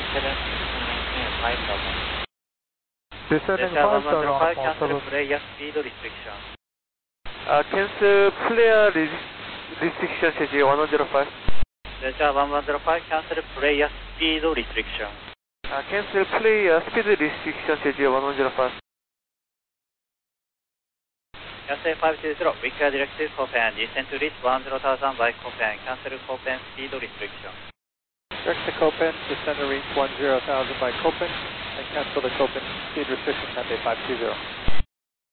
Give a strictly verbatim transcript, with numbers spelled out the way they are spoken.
Descending five star on cancel player speed restriction. Uh, cancel player restriction schedule one zero five. Delta one one zero five cancel player speed restriction. Uh, cancel player speed restriction schedule one zero five. Cancel five two zero, weaker directive Copen, descend to reach one zero thousand by Copen, cancel Copen speed restriction. Direct to Copen, descend to reach one zero thousand by Copen, and cancel the Copen speed restriction at five two zero.